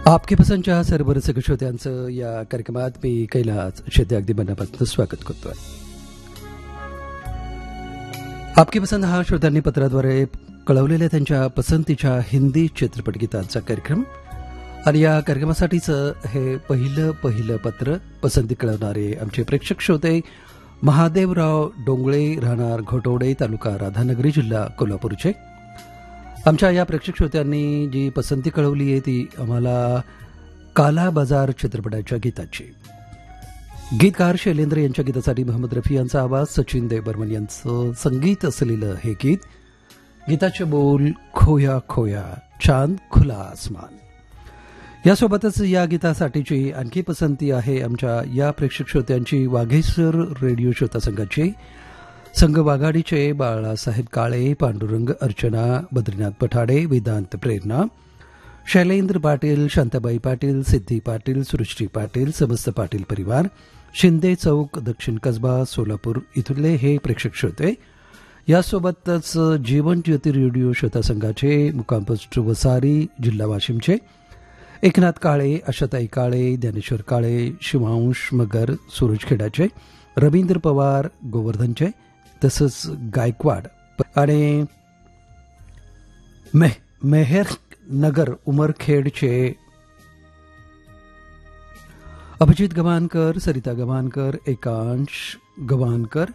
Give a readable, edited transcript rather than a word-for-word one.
आपके पसंतच्या सर्व रसिक श्रोत्यांचं या कार्यक्रमात मी कैलास शेते अगदी मनापासून स्वागत करतोय. आपकी पसंत हा श्रोत्यांनी पत्राद्वारे कळवलेल्या त्यांच्या पसंतीच्या हिंदी चित्रपट गीतांचा कार्यक्रम आणि या कार्यक्रमासाठीचं हे पहिलं पत्र पसंती कळवणारे आमचे प्रेक्षक श्रोते महादेवराव डोंगळे, राहणार घोटवडे, तालुका राधानगरी, जिल्हा कोल्हापूरचे. आमच्या या प्रेक्षक श्रोत्यांनी जी पसंती कळवली आहे ती आम्हाला काला बाजार चित्रपटाच्या गीताची. गीतकार शैलेंद्र यांच्या गीतासाठी मोहम्मद रफी यांचा आवाज, सचिन देव बर्मन यांचं संगीत असलेलं हे गीत. गीताचे बोल खोया खोया चांद खुला आसमान. यासोबतच या गीतासाठीची आणखी पसंती आहे आमच्या या प्रेक्षक श्रोत्यांची वाघेश्वर रेडिओ श्रोता संघाची. संघ वाघाडीचे बाळासाहेब काळे, पांडुरंग, अर्चना, बद्रीनाथ पठाडे, वेदांत प्रेरणा, शैलेंद्र पाटील, शांताबाई पाटील, सिद्धी पाटील, सृष्टी पाटील, समस्त पाटील परिवार, शिंदे चौक, दक्षिण कसबा, सोलापूर इथले हे प्रेक्षक श्रोते. यासोबतच जीवन ज्योती रेडिओ श्रोता संघाचे मुक्काम पोस्ट वसारी, जिल्हा वाशिमचे एकनाथ काळे, आशाताई काळे, ज्ञानेश्वर काळे, शिवांश मगर, सूरजखेडाचे, रवींद्र पवार गोवर्धनचे, तसंच गायकवाड आणि मेहर नगर उमरखेडचे अभिजित गव्हाणकर, सरिता गव्हाणकर, एकांश गव्हाणकर,